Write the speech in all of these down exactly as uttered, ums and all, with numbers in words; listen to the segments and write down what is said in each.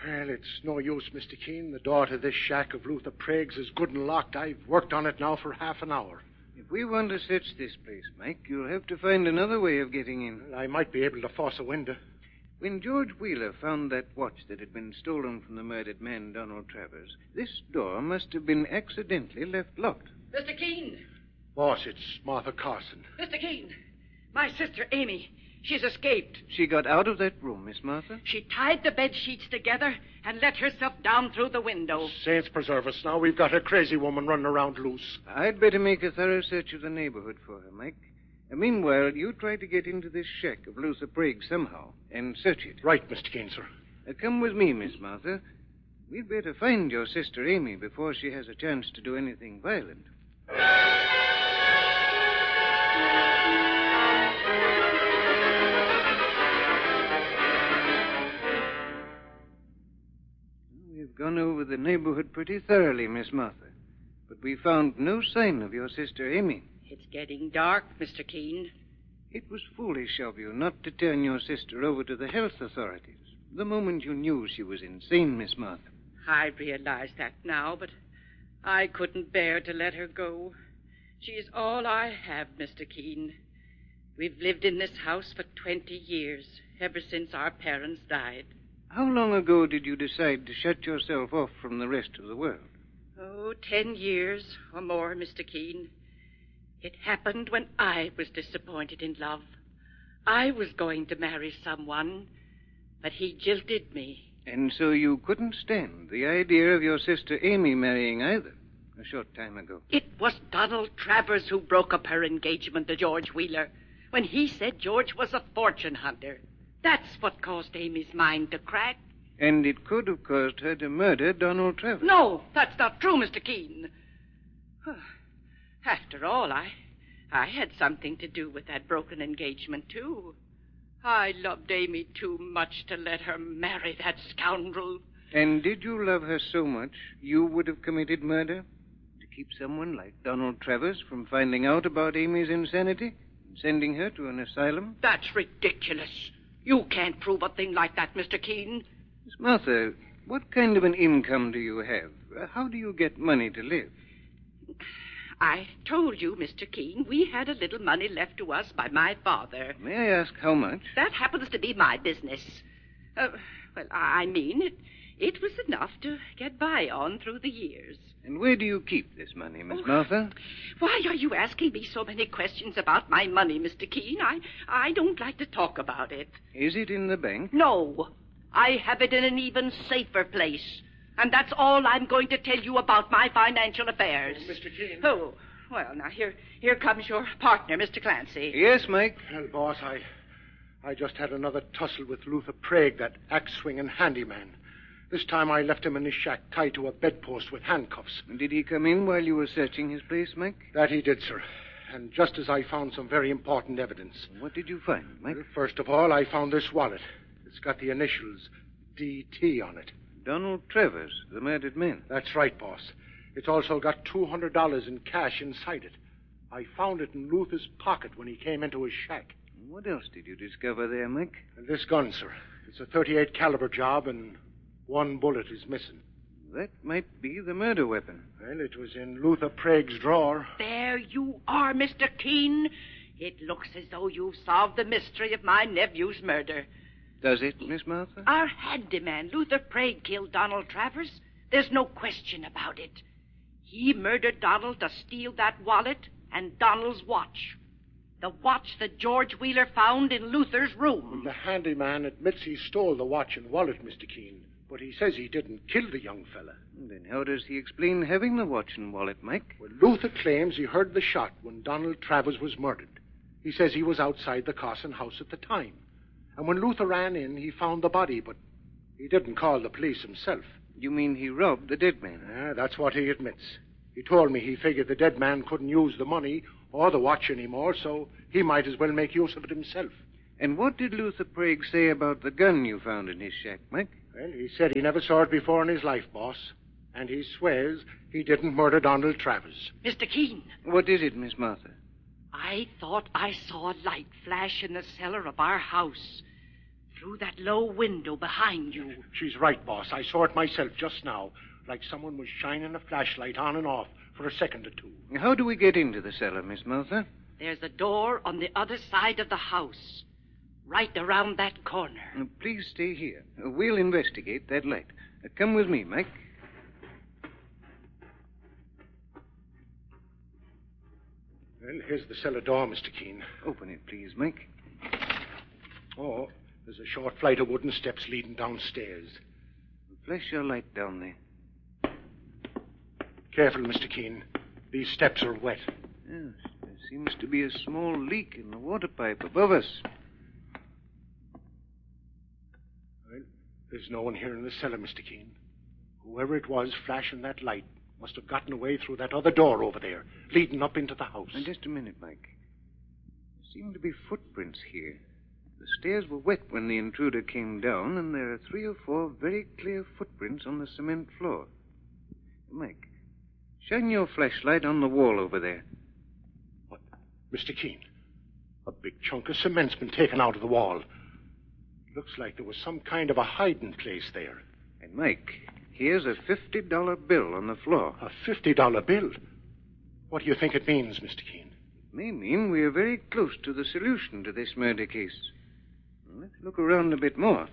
Well, it's no use, Mister Keene. The door to this shack of Luther Prague's is good and locked. I've worked on it now for half an hour. If we want to search this place, Mike, you'll have to find another way of getting in. Well, I might be able to force a window. When George Wheeler found that watch that had been stolen from the murdered man, Donald Travers, this door must have been accidentally left locked. Mister Keene! Boss, it's Martha Carson. Mister Keene! My sister, Amy. She's escaped. She got out of that room, Miss Martha? She tied the bed sheets together and let herself down through the window. Saints preserve us. Now we've got a crazy woman running around loose. I'd better make a thorough search of the neighborhood for her, Mike. And meanwhile, you try to get into this shack of Luther Prague somehow and search it. Right, Mister Keene, sir. Uh, come with me, Miss Martha. We'd better find your sister Amy before she has a chance to do anything violent. We've gone over the neighborhood pretty thoroughly, Miss Martha. But we found no sign of your sister Amy. It's getting dark, Mister Keene. It was foolish of you not to turn your sister over to the health authorities the moment you knew she was insane, Miss Martha. I realize that now, but I couldn't bear to let her go. She is all I have, Mister Keene. We've lived in this house for twenty years, ever since our parents died. How long ago did you decide to shut yourself off from the rest of the world? Oh, ten years or more, Mister Keene. It happened when I was disappointed in love. I was going to marry someone, but he jilted me. And so you couldn't stand the idea of your sister Amy marrying either, a short time ago. It was Donald Travers who broke up her engagement to George Wheeler when he said George was a fortune hunter. That's what caused Amy's mind to crack. And it could have caused her to murder Donald Travers. No, that's not true, Mister Keene. After all, I, I had something to do with that broken engagement, too. I loved Amy too much to let her marry that scoundrel. And did you love her so much you would have committed murder? To keep someone like Donald Travers from finding out about Amy's insanity and sending her to an asylum? That's ridiculous. You can't prove a thing like that, Mister Keene. Miss Martha, what kind of an income do you have? How do you get money to live? I told you, Mister Keene, we had a little money left to us by my father. May I ask how much? That happens to be my business. Uh, well, I mean, it, it was enough to get by on through the years. And where do you keep this money, Miss oh, Martha? Why are you asking me so many questions about my money, Mister Keene? I, I don't like to talk about it. Is it in the bank? No. I have it in an even safer place. And that's all I'm going to tell you about my financial affairs. Oh, Mister Keene. Oh, well, now, here here comes your partner, Mister Clancy. Yes, Mike? Well, boss, I I just had another tussle with Luther Prague, that axe-swinging handyman. This time I left him in his shack tied to a bedpost with handcuffs. And did he come in while you were searching his place, Mike? That he did, sir. And just as I found some very important evidence. What did you find, Mike? Well, first of all, I found this wallet. It's got the initials D T on it. Donald Travers, the murdered man. That's right, boss. It's also got two hundred dollars in cash inside it. I found it in Luther's pocket when he came into his shack. What else did you discover there, Mike? And this gun, sir. It's a thirty-eight caliber job, and one bullet is missing. That might be the murder weapon. Well, it was in Luther Prague's drawer. There you are, Mister Keene. It looks as though you've solved the mystery of my nephew's murder. Does it, Miss Martha? Our handyman, Luther Prague, killed Donald Travers. There's no question about it. He murdered Donald to steal that wallet and Donald's watch. The watch that George Wheeler found in Luther's room. The handyman admits he stole the watch and wallet, Mister Keene, but he says he didn't kill the young fella. Then how does he explain having the watch and wallet, Mike? Well, Luther claims he heard the shot when Donald Travers was murdered. He says he was outside the Carson house at the time. And when Luther ran in, he found the body, but he didn't call the police himself. You mean he robbed the dead man? Yeah, that's what he admits. He told me he figured the dead man couldn't use the money or the watch anymore, so he might as well make use of it himself. And what did Luther Prague say about the gun you found in his shack, Mike? Well, he said he never saw it before in his life, boss. And he swears he didn't murder Donald Travers. Mister Keene. What is it, Miss Martha? I thought I saw a light flash in the cellar of our house. Through that low window behind you. She's right, boss. I saw it myself just now, like someone was shining a flashlight on and off for a second or two. How do we get into the cellar, Miss Martha? There's a door on the other side of the house, right around that corner. Uh, please stay here. Uh, we'll investigate that light. Uh, come with me, Mike. Well, here's the cellar door, Mister Keene. Open it, please, Mike. Oh, there's a short flight of wooden steps leading downstairs. Flash your light down there. Careful, Mister Keene. These steps are wet. Yes, there seems to be a small leak in the water pipe above us. Well, there's no one here in the cellar, Mister Keene. Whoever it was flashing that light must have gotten away through that other door over there, leading up into the house. Now, just a minute, Mike. There seem to be footprints here. The stairs were wet when the intruder came down, and there are three or four very clear footprints on the cement floor. Mike, shine your flashlight on the wall over there. What? Mister Keene, a big chunk of cement's been taken out of the wall. Looks like there was some kind of a hiding place there. And, Mike, here's a fifty dollar bill on the floor. A fifty dollar bill? What do you think it means, Mister Keene? It may mean we are very close to the solution to this murder case. Let's look around a bit more.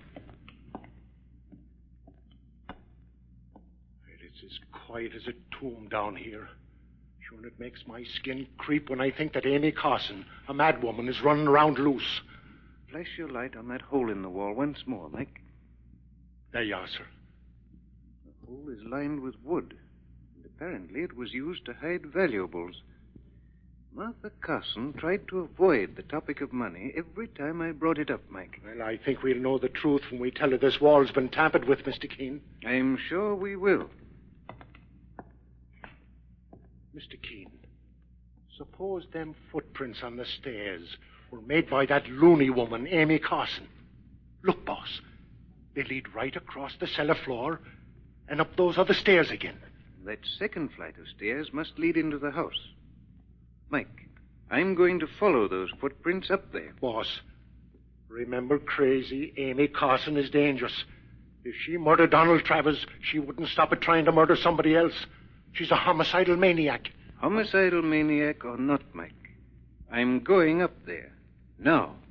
It's as quiet as a tomb down here. Sure, it makes my skin creep when I think that Amy Carson, a madwoman, is running around loose. Flash your light on that hole in the wall once more, Mike. There you are, sir. The hole is lined with wood, and apparently it was used to hide valuables. Martha Carson tried to avoid the topic of money every time I brought it up, Mike. Well, I think we'll know the truth when we tell her this wall's been tampered with, Mister Keene. I'm sure we will. Mister Keene, suppose them footprints on the stairs were made by that loony woman, Amy Carson. Look, boss, they lead right across the cellar floor and up those other stairs again. That second flight of stairs must lead into the house. Mike, I'm going to follow those footprints up there. Boss, remember crazy Amy Carson is dangerous. If she murdered Donald Travers, she wouldn't stop at trying to murder somebody else. She's a homicidal maniac. Homicidal maniac or not, Mike, I'm going up there. Now.